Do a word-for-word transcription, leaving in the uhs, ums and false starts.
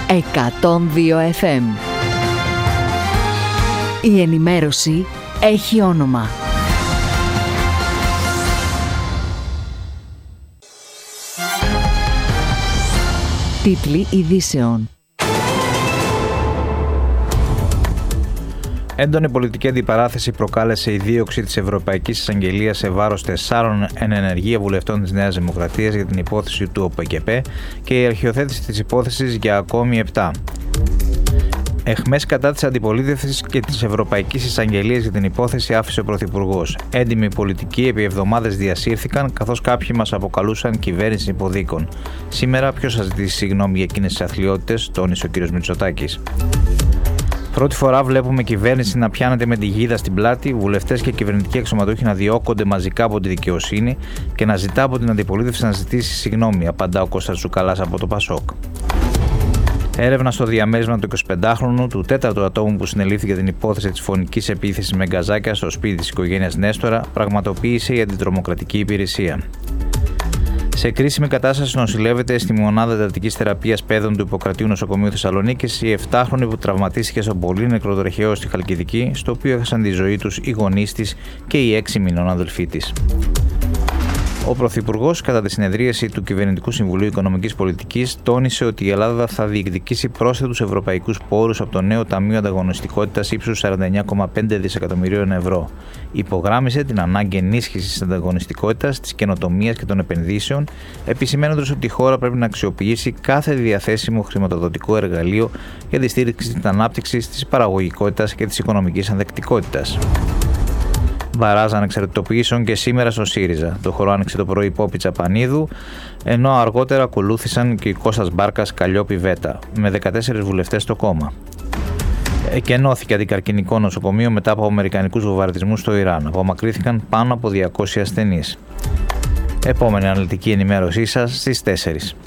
εκατόν δύο εφ εμ. Η ενημέρωση έχει όνομα. Τίτλοι ειδήσεων. Έντονη πολιτική αντιπαράθεση προκάλεσε η δίωξη της Ευρωπαϊκής Εισαγγελίας σε βάρος τεσσάρων εν ενεργεία βουλευτών της Νέας Δημοκρατίας για την υπόθεση του ΟΠΕΚΕΠΕ και η αρχιοθέτηση της υπόθεσης για ακόμη επτά. Εχμές κατά της αντιπολίτευσης και της Ευρωπαϊκής Εισαγγελίας για την υπόθεση άφησε ο Πρωθυπουργός. Έντιμοι πολιτικοί επί εβδομάδες διασύρθηκαν, καθώς κάποιοι μας αποκαλούσαν κυβέρνηση υποδίκων. Σήμερα, ποιος θα ζητήσει συγγνώμη για εκείνες τις αθλιότητες, τόνισε ο κ. Μητσοτάκης. Πρώτη φορά βλέπουμε κυβέρνηση να πιάνεται με τη γίδα στην πλάτη, βουλευτές και κυβερνητικοί αξιωματούχοι να διώκονται μαζικά από τη δικαιοσύνη και να ζητά από την αντιπολίτευση να ζητήσει συγγνώμη, απαντά ο Κώστας Τσουκαλάς από το Πασόκ. Έρευνα στο διαμέρισμα του εικοσιπεντάχρονου, του τέταρτου ατόμου που συνελήφθη για την υπόθεση της φωνικής επίθεσης με γκαζάκια στο σπίτι της οικογένειας Νέστορα, πραγματοποίησε η Αντιτρομοκρατική Υπηρεσία. Σε κρίσιμη κατάσταση νοσηλεύεται στη μονάδα εντατικής θεραπείας παιδών του Ιπποκρατείου Νοσοκομείου Θεσσαλονίκης η εφτάχρονη που τραυματίστηκε στον πολύ νεκροτραχαίο στη Χαλκιδική, στο οποίο έχασαν τη ζωή τους οι γονείς της και οι έξι μηνών αδελφοί της. Ο Πρωθυπουργός, κατά τη συνεδρίαση του Κυβερνητικού Συμβουλίου Οικονομικής Πολιτικής, τόνισε ότι η Ελλάδα θα διεκδικήσει πρόσθετους ευρωπαϊκούς πόρους από το νέο Ταμείο Ανταγωνιστικότητας ύψους σαράντα εννέα κόμμα πέντε δισεκατομμυρίων ευρώ. Υπογράμμισε την ανάγκη ενίσχυσης της ανταγωνιστικότητας, της καινοτομίας και των επενδύσεων, επισημαίνοντας ότι η χώρα πρέπει να αξιοποιήσει κάθε διαθέσιμο χρηματοδοτικό εργαλείο για τη στήριξη της ανάπτυξης, της παραγωγικότητας και της οικονομικής ανθεκτικότητας. Μπαράζ ανεξαρτητοποιήσεων και σήμερα στο ΣΥΡΙΖΑ. Το χώρο άνοιξε το πρωί Πόπη Τσαπανίδου, ενώ αργότερα ακολούθησαν και οι Κώστας Μπάρκας, Καλλιόπη Βέτα, με δεκατέσσερις βουλευτές στο κόμμα. Εκενώθηκε αντικαρκινικό νοσοκομείο μετά από αμερικανικούς βομβαρδισμούς στο Ιράν. Απομακρύθηκαν πάνω από διακόσιοι ασθενείς. Επόμενη αναλυτική ενημέρωσή σας στις τέσσερις.